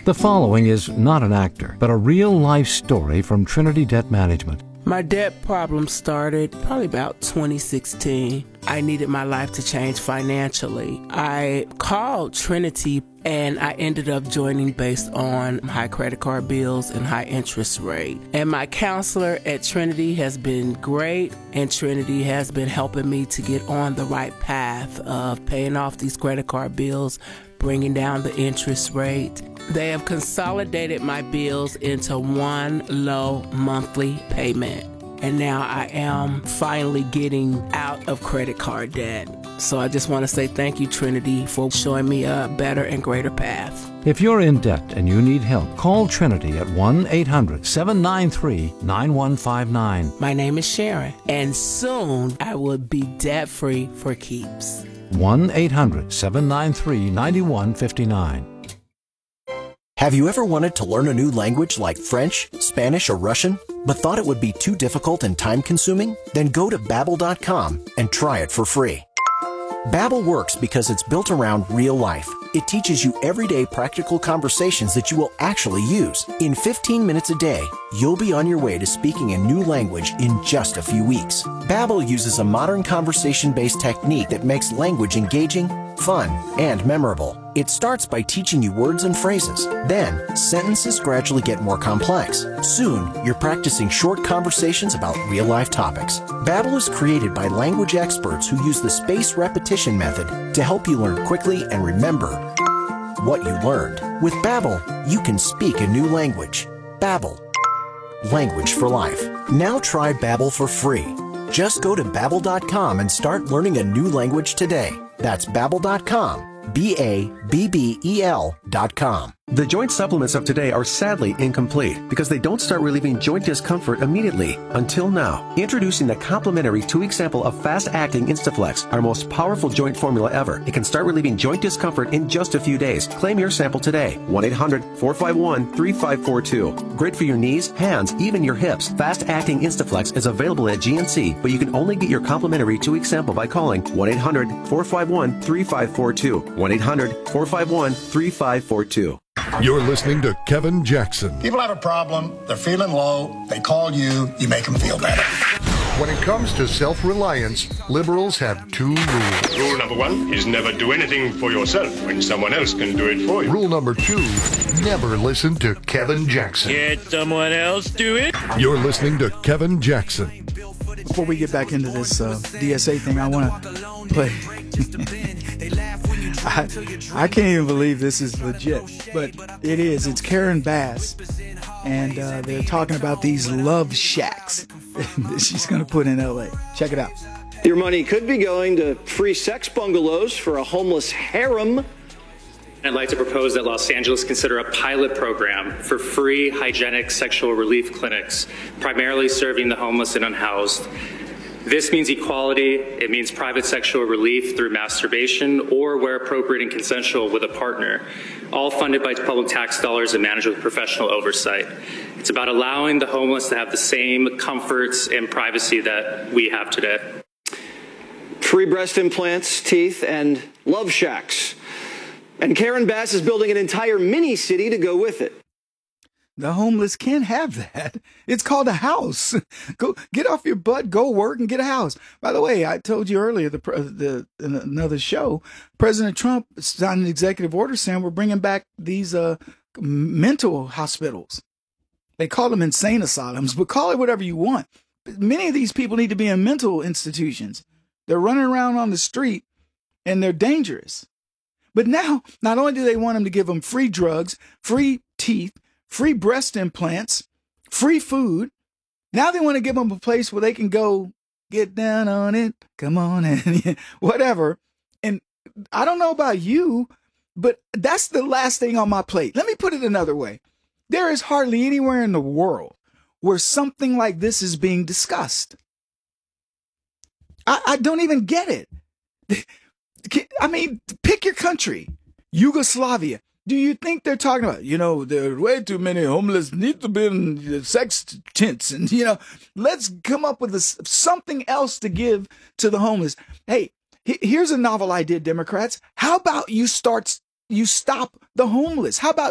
The following is not an actor, but a real-life story from Trinity Debt Management. My debt problem started probably about 2016. I needed my life to change financially. I called Trinity and I ended up joining based on high credit card bills and high interest rate. And my counselor at Trinity has been great, and Trinity has been helping me to get on the right path of paying off these credit card bills, bringing down the interest rate. They have consolidated my bills into one low monthly payment. And now I am finally getting out of credit card debt. So I just want to say thank you, Trinity, for showing me a better and greater path. If you're in debt and you need help, call Trinity at 1-800-793-9159. My name is Sharon, and soon I will be debt-free for keeps. 1-800-793-9159. Have you ever wanted to learn a new language like French, Spanish, or Russian, but thought it would be too difficult and time-consuming? Then go to Babbel.com and try it for free. Babbel works because it's built around real life. It teaches you everyday practical conversations that you will actually use. In 15 minutes a day, you'll be on your way to speaking a new language in just a few weeks. Babbel uses a modern conversation-based technique that makes language engaging, fun, and memorable. It starts by teaching you words and phrases. Then, sentences gradually get more complex. Soon, you're practicing short conversations about real-life topics. Babbel is created by language experts who use the spaced repetition method to help you learn quickly and remember what you learned. With Babbel, you can speak a new language. Babbel, language for life. Now try Babbel for free. Just go to Babbel.com and start learning a new language today. That's Babbel.com. Babbel.com. The joint supplements of today are sadly incomplete because they don't start relieving joint discomfort immediately until now. Introducing the complimentary 2-week sample of fast-acting Instaflex, our most powerful joint formula ever. It can start relieving joint discomfort in just a few days. Claim your sample today. 1-800-451-3542. Great for your knees, hands, even your hips. Fast-acting Instaflex is available at GNC, but you can only get your complimentary 2-week sample by calling 1-800-451-3542. 1-800-451-3542. You're listening to Kevin Jackson. People have a problem, they're feeling low, they call you, you make them feel better. When it comes to self-reliance, liberals have 2 rules. Rule number 1 is never do anything for yourself when someone else can do it for you. Rule number 2, never listen to Kevin Jackson. Can't someone else do it? You're listening to Kevin Jackson. Before we get back into this DSA thing, I want to play... I can't even believe this is legit, but it is. It's Karen Bass, and they're talking about these love shacks that she's going to put in L.A. Check it out. Your money could be going to free sex bungalows for a homeless harem. I'd like to propose that Los Angeles consider a pilot program for free hygienic sexual relief clinics, primarily serving the homeless and unhoused. This means equality. It means private sexual relief through masturbation or, where appropriate and consensual, with a partner, all funded by public tax dollars and managed with professional oversight. It's about allowing the homeless to have the same comforts and privacy that we have today. Free breast implants, teeth, and love shacks. And Karen Bass is building an entire mini city to go with it. The homeless can't have that. It's called a house. Go get off your butt, go work, and get a house. By the way, I told you earlier in another show, President Trump signed an executive order saying we're bringing back these mental hospitals. They call them insane asylums, but call it whatever you want. Many of these people need to be in mental institutions. They're running around on the street, and they're dangerous. But now, not only do they want them to give them free drugs, free teeth, free breast implants, free food. Now they want to give them a place where they can go get down on it. Come on, and whatever. And I don't know about you, but that's the last thing on my plate. Let me put it another way. There is hardly anywhere in the world where something like this is being discussed. I don't even get it. I mean, pick your country. Yugoslavia. Do you think they're talking about, there are way too many homeless, need to be in sex tents, and, let's come up with something else to give to the homeless. Hey, here's a novel idea, Democrats. How about you stop the homeless? How about